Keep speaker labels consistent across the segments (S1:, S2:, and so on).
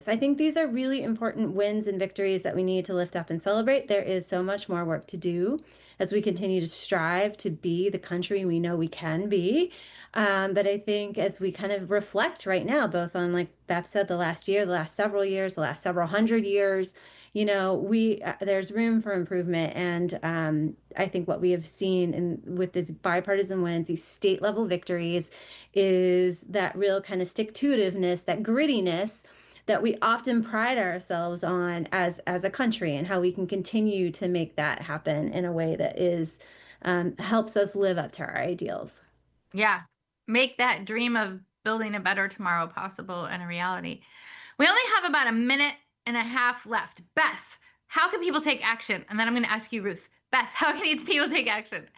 S1: I think these are really important wins and victories that we need to lift up and celebrate. There is so much more work to do as we continue to strive to be the country we know we can be. But I think as we kind of reflect right now, both on, like Beth said, the last year, the last several years, the last several hundred years, we there's room for improvement. And I think what we have seen with these bipartisan wins, these state level victories, is that real kind of stick-to-itiveness, that grittiness that we often pride ourselves on as a country, and how we can continue to make that happen in a way that is helps us live up to our ideals.
S2: Yeah. Make that dream of building a better tomorrow possible and a reality. We only have about a minute and a half left. Beth, how can people take action? And then I'm going to ask you, Ruth. Beth, how can people take action?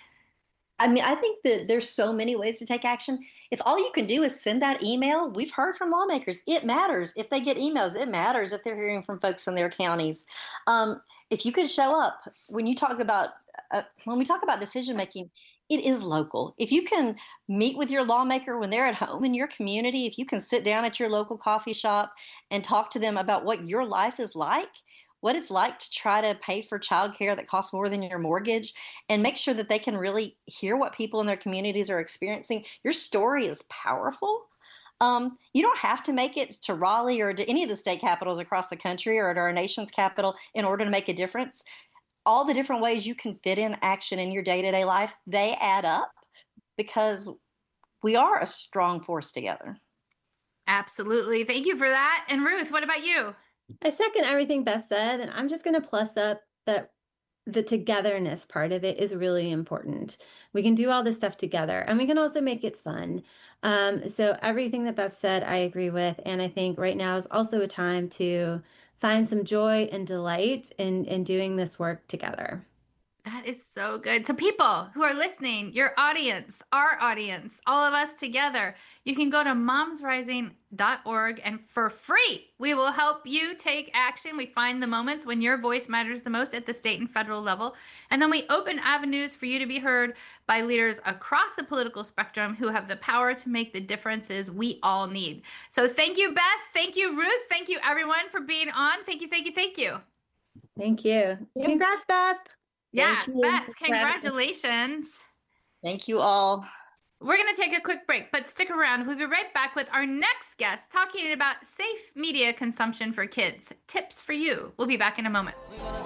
S3: I mean, I think that there's so many ways to take action. If all you can do is send that email, we've heard from lawmakers. It matters if they get emails. It matters if they're hearing from folks in their counties. If you could show up when you talk about when we talk about decision making, it is local. If you can meet with your lawmaker when they're at home in your community, if you can sit down at your local coffee shop and talk to them about what your life is like, what it's like to try to pay for childcare that costs more than your mortgage, and make sure that they can really hear what people in their communities are experiencing. Your story is powerful. You don't have to make it to Raleigh or to any of the state capitals across the country or at our nation's capital in order to make a difference. All the different ways you can fit in action in your day-to-day life, they add up because we are a strong force together.
S2: Absolutely. Thank you for that. And Ruth, what about you?
S1: I second everything Beth said, and I'm just going to plus up that the togetherness part of it is really important. We can do all this stuff together, and we can also make it fun. So everything that Beth said, I agree with, and I think right now is also a time to find some joy and delight in doing this work together.
S2: That is so good. So, people who are listening, your audience, our audience, all of us together, you can go to momsrising.org, and for free, we will help you take action. We find the moments when your voice matters the most at the state and federal level. And then we open avenues for you to be heard by leaders across the political spectrum who have the power to make the differences we all need. So, thank you, Beth. Thank you, Ruth. Thank you, everyone, for being on. Thank you, thank you, thank you.
S1: Thank you.
S3: Yep.
S1: Congrats, Beth.
S2: Yeah,
S3: Thank you.
S2: Beth, congratulations.
S3: Thank you all.
S2: We're going to take a quick break, but stick around. We'll be right back with our next guest talking about safe media consumption for kids. Tips for you. We'll be back in a moment.